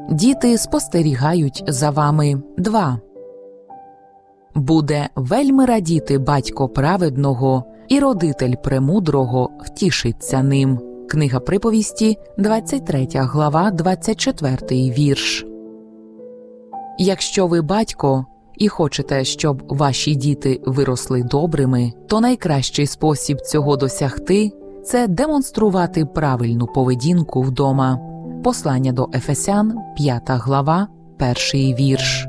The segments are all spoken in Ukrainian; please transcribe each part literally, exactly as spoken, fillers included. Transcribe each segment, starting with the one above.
Діти спостерігають за вами. два. Буде вельми радіти батько праведного, і родитель премудрого втішиться ним. Книга Приповісті, двадцять третя глава, двадцять четвертий вірш. Якщо ви батько і хочете, щоб ваші діти виросли добрими, то найкращий спосіб цього досягти – це демонструвати правильну поведінку вдома. Послання до Ефесян, п'ята глава, перший вірш.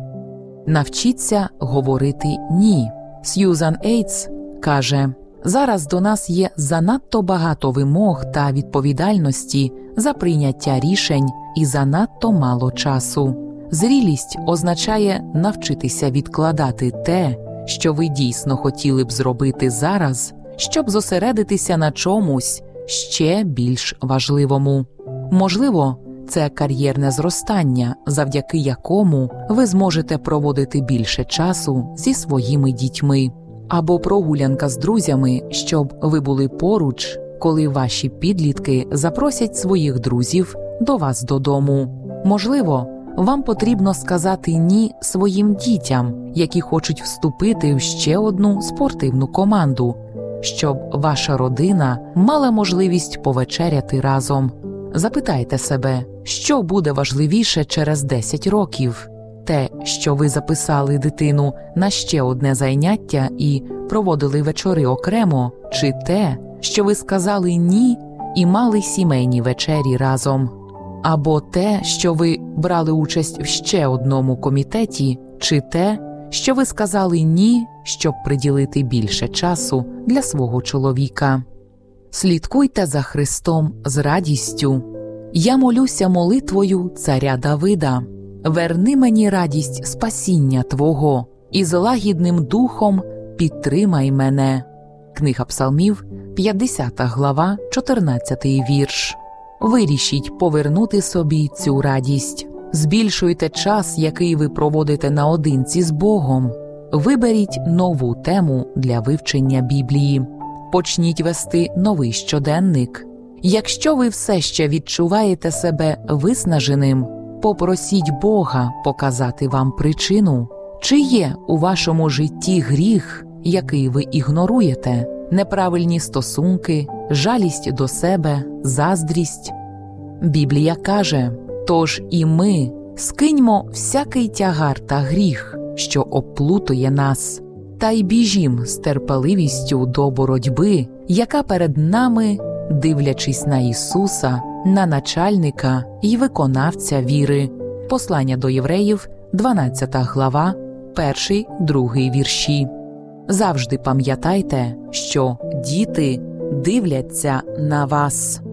Навчіться говорити «ні». Сьюзан Ейтс каже: «Зараз до нас є занадто багато вимог та відповідальності за прийняття рішень і занадто мало часу. Зрілість означає навчитися відкладати те, що ви дійсно хотіли б зробити зараз, щоб зосередитися на чомусь ще більш важливому. Можливо, це кар'єрне зростання, завдяки якому ви зможете проводити більше часу зі своїми дітьми. Або прогулянка з друзями, щоб ви були поруч, коли ваші підлітки запросять своїх друзів до вас додому. Можливо, вам потрібно сказати «ні» своїм дітям, які хочуть вступити в ще одну спортивну команду, щоб ваша родина мала можливість повечеряти разом. Запитайте себе, що буде важливіше через десять років? Те, що ви записали дитину на ще одне заняття і проводили вечори окремо, чи те, що ви сказали «ні» і мали сімейні вечері разом? Або те, що ви брали участь в ще одному комітеті, чи те, що ви сказали «ні», щоб приділити більше часу для свого чоловіка? Слідкуйте за Христом з радістю. Я молюся молитвою царя Давида. Верни мені радість спасіння Твого, і з лагідним духом підтримай мене. Книга Псалмів, п'ятдесята глава, чотирнадцятий вірш. Вирішіть повернути собі цю радість. Збільшуйте час, який ви проводите наодинці з Богом. Виберіть нову тему для вивчення Біблії. Почніть вести новий щоденник. Якщо ви все ще відчуваєте себе виснаженим, попросіть Бога показати вам причину. Чи є у вашому житті гріх, який ви ігноруєте? Неправильні стосунки, жалість до себе, заздрість? Біблія каже: «Тож і ми скиньмо всякий тягар та гріх, що обплутує нас, та й біжім з терпеливістю до боротьби, яка перед нами, дивлячись на Ісуса, на начальника й виконавця віри». Послання до Євреїв, дванадцята глава, перший, другий вірші. Завжди пам'ятайте, що діти дивляться на вас.